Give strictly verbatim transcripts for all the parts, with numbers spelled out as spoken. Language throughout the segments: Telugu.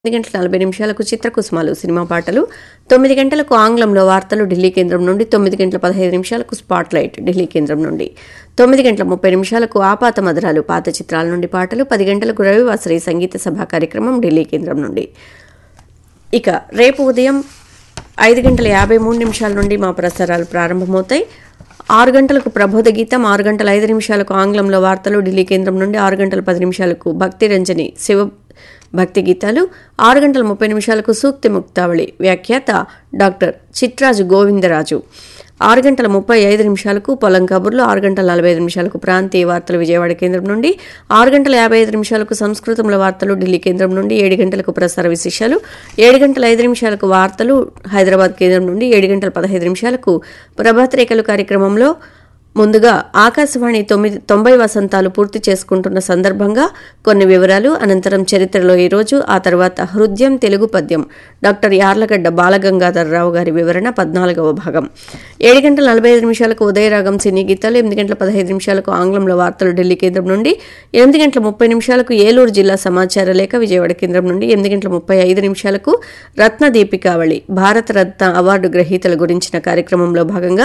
తొమ్మిది గంటల నలభై నిమిషాలకు చిత్రకుసుమాలు సినిమా పాటలు, తొమ్మిది గంటలకు ఆంగ్లంలో వార్తలు ఢిల్లీ కేంద్రం నుండి, తొమ్మిది గంటల పదహైదు నిమిషాలకు స్పాట్ లైట్ ఢిల్లీ కేంద్రం నుండి, తొమ్మిది గంటల ముప్పై నిమిషాలకు ఆపాత మధురాలు పాత చిత్రాల నుండి పాటలు, పది గంటలకు రవివాసరి సంగీత సభ కార్యక్రమం ఢిల్లీ కేంద్రం నుండి. ఇక రేపు ఉదయం ఐదు గంటల యాభై మూడు నిమిషాల నుండి మా ప్రసారాలు ప్రారంభమవుతాయి. ఆరు గంటలకు ప్రబోధ గీతం, ఆరు గంటల ఐదు నిమిషాలకు ఆంగ్లంలో వార్తలు ఢిల్లీ కేంద్రం నుండి, ఆరు గంటల పది నిమిషాలకు భక్తి రంజని శివ భక్తి గీతాలు, ఆరు గంటల ముప్పై నిమిషాలకు సూక్తి ముక్తావళి వ్యాఖ్యాత డాక్టర్ చిట్రాజు గోవిందరాజు, ఆరు గంటల ముప్పై ఐదు నిమిషాలకు పొలం కబుర్లు, ఆరు గంటల నలభై ఐదు నిమిషాలకు ప్రాంతీయ వార్తలు విజయవాడ కేంద్రం నుండి, ఆరు గంటల యాభై ఐదు నిమిషాలకు సంస్కృతంలో వార్తలు ఢిల్లీ కేంద్రం నుండి, ఏడు గంటలకు ప్రసార విశేషాలు, ఏడు గంటల ఐదు నిమిషాలకు వార్తలు హైదరాబాద్ కేంద్రం నుండి, ఏడు గంటల పదహైదు నిమిషాలకు ప్రభాత్ రేఖలు కార్యక్రమంలో ముందుగా ఆకాశవాణి తొమ్మిది తొంభై వసంతాలు పూర్తి చేసుకుంటున్న సందర్భంగా కొన్ని వివరాలు, అనంతరం చరిత్రలో ఈరోజు, ఆ తర్వాత హృదయం తెలుగు పద్యం డాక్టర్ యార్లగడ్డ బాలగంగాధరరావు గారి వివరణ పద్నాలుగవ భాగం, ఏడు గంటల నలభై ఐదు నిమిషాలకు ఉదయరాగం సినీ గీతాలు, ఎనిమిది గంటల పదహైదు నిమిషాలకు ఆంగ్లంలో వార్తలు ఢిల్లీ కేంద్రం నుండి, ఎనిమిది గంటల ముప్పై నిమిషాలకు ఏలూరు జిల్లా సమాచార లేఖ విజయవాడ కేంద్రం నుండి, ఎనిమిది గంటల ముప్పై ఐదు నిమిషాలకు రత్న దీపికావళి భారత రత్న అవార్డు గ్రహీతల గురించిన కార్యక్రమంలో భాగంగా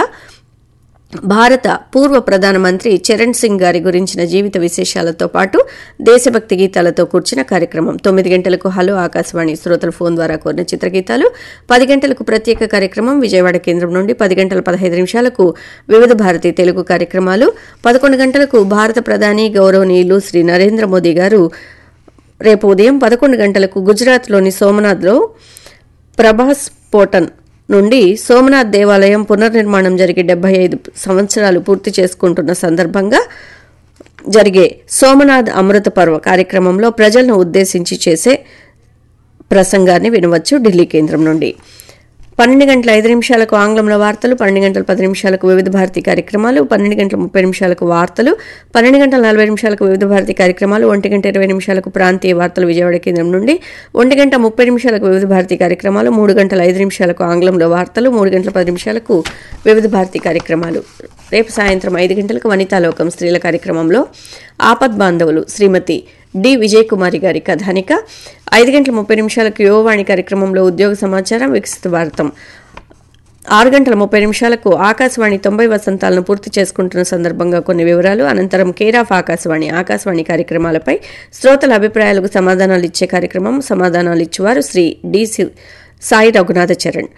భారత పూర్వ ప్రధానమంత్రి చరణ్ సింగ్ గారి గురించిన జీవిత విశేషాలతో పాటు దేశభక్తి గీతాలతో కూర్చిన కార్యక్రమం. తొమ్మిది గంటలకు హలో ఆకాశవాణి శ్రోతల ఫోన్ ద్వారా కోరిన చిత్రగీతాలు, పది గంటలకు ప్రత్యేక కార్యక్రమం విజయవాడ కేంద్రం నుండి, పది గంటల పదహైదు నిమిషాలకు వివిధ భారతి తెలుగు కార్యక్రమాలు, పదకొండు గంటలకు భారత ప్రధాని గౌరవనీయులు శ్రీ నరేంద్ర మోదీ గారు రేపు ఉదయం పదకొండు గంటలకు గుజరాత్లోని సోమనాథ్లో ప్రభాస్ పోటన్ నుండి సోమనాథ్ దేవాలయం పునర్నిర్మాణం జరిగి డెబ్బై ఐదు సంవత్సరాలు పూర్తి చేసుకుంటున్న సందర్భంగా జరిగే సోమనాథ్ అమృత పర్వ కార్యక్రమంలో ప్రజలను ఉద్దేశించి చేసే ప్రసంగాన్ని వినవచ్చు ఢిల్లీ కేంద్రం నుండి. పన్నెండు గంటల ఐదు నిమిషాలకు ఆంగ్లంలో వార్తలు, పన్నెండు గంటల పది నిమిషాలకు వివిధ భారతి కార్యక్రమాలు, పన్నెండు గంటల ముప్పై నిమిషాలకు వార్తలు, పన్నెండు గంటల నలభై నిమిషాలకు వివిధ భారతి కార్యక్రమాలు, ఒంటి గంట ఇరవై నిమిషాలకు ప్రాంతీయ వార్తలు విజయవాడ కేంద్రం నుండి, ఒంటి గంట ముప్పై నిమిషాలకు వివిధ భారతి కార్యక్రమాలు, మూడు గంటల ఐదు నిమిషాలకు ఆంగ్లంలో వార్తలు, మూడు గంటల పది నిమిషాలకు వివిధ భారతి కార్యక్రమాలు. రేపు సాయంత్రం ఐదు గంటలకు వనితాలోకం స్త్రీల కార్యక్రమంలో ఆపద్ బాంధవులు శ్రీమతి డి విజయ్ కుమారి గారి కథానిక, ఐదు గంటల ముప్పై నిమిషాలకు యువవాణి కార్యక్రమంలో ఉద్యోగ సమాచారం వికసిత భారతం, ఆరు గంటల ముప్పై నిమిషాలకు ఆకాశవాణి తొంభై వసంతాలను పూర్తి చేసుకుంటున్న సందర్భంగా కొన్ని వివరాలు, అనంతరం కేర్ ఆఫ్ ఆకాశవాణి ఆకాశవాణి కార్యక్రమాలపై శ్రోతల అభిప్రాయాలకు సమాధానాలు ఇచ్చే కార్యక్రమం. సమాధానాలు ఇచ్చేవారు శ్రీ డి సాయి రఘునాథ చరణ్.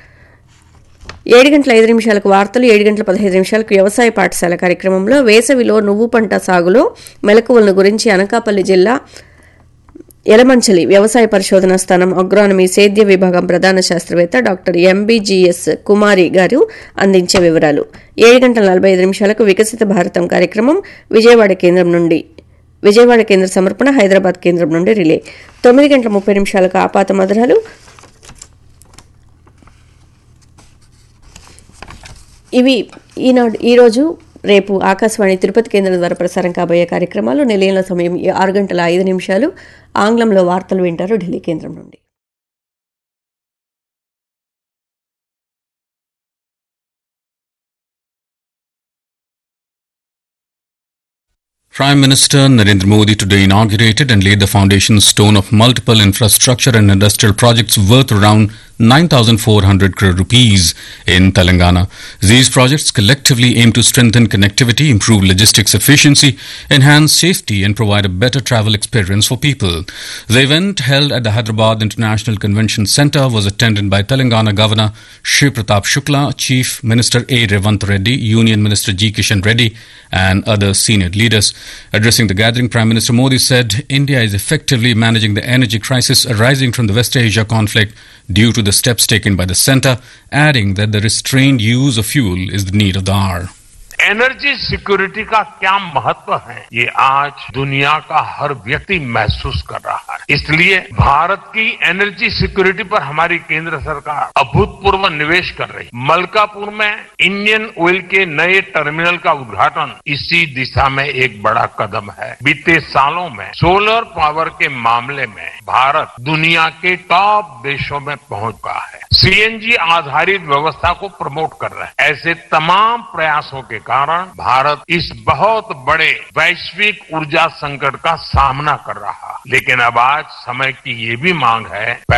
ఏడు గంటల ఐదు నిమిషాలకు వార్తలు, ఏడు గంటల పదహైదు నిమిషాలకు వ్యవసాయ పాఠశాల కార్యక్రమంలో వేసవిలో నువ్వు పంట సాగులో మెలకువలను గురించి అనకాపల్లి జిల్లా యలమంచలి వ్యవసాయ పరిశోధనా స్థానం అగ్రానమీ సేద్య విభాగం ప్రధాన శాస్త్రవేత్త డాక్టర్ ఎంబీజీఎస్ కుమారి గారు అందించే వివరాలు. ఏడు గంటల నలభై ఐదు నిమిషాలకు వికసిత భారతం కార్యక్రమం విజయవాడ కేంద్రం నుండి విజయవాడ కేంద్ర సమర్పణ, హైదరాబాద్ కేంద్రం నుండి రిలే. తొమ్మిది గంటల ముప్పై నిమిషాలకు ఆపాత మధురాలు. ఇవి ఈనాడు ఈరోజు రేపు ఆకాశవాణి తిరుపతి కేంద్రం ద్వారా ప్రసారం కాబోయే కార్యక్రమాలు. నిలయంలో సమయం ఆరు గంటల ఐదు నిమిషాలు. ఆంగ్లంలో వార్తలు వింటారు ఢిల్లీ కేంద్రం నుండి. Prime Minister Narendra Modi today inaugurated and laid the foundation stone of multiple infrastructure and industrial projects worth around nine thousand four hundred crore rupees in Telangana. These projects collectively aim to strengthen connectivity, improve logistics efficiency, enhance safety and provide a better travel experience for people. The event held at the Hyderabad International Convention Centre was attended by Telangana Governor Shri Pratap Shukla, Chief Minister A. Revanth Reddy, Union Minister G. Kishan Reddy and other senior leaders. Addressing the gathering, Prime Minister Modi said India is effectively managing the energy crisis arising from the West Asia conflict due to the steps taken by the centre, adding that the restrained use of fuel is the need of the hour. Energy security का क्या महत्व है, ये आज दुनिया का हर व्यक्ति महसूस कर रहा है. इसलिए भारत की एनर्जी सिक्योरिटी पर हमारी केंद्र सरकार अभूतपूर्व निवेश कर रही. मलकापुर में इंडियन ऑयल के नए टर्मिनल का उद्घाटन इसी दिशा में एक बड़ा कदम है. बीते सालों में सोलर पावर के मामले में भारत दुनिया के टॉप देशों में पहुंच गया है. सीएनजी आधारित व्यवस्था को प्रमोट कर रहे हैं। ऐसे तमाम प्रयासों के कारण भारत इस बहुत बड़े वैश्विक ऊर्जा संकट का सामना कर रहा है। लेकिन अब आज समय की ये भी मांग है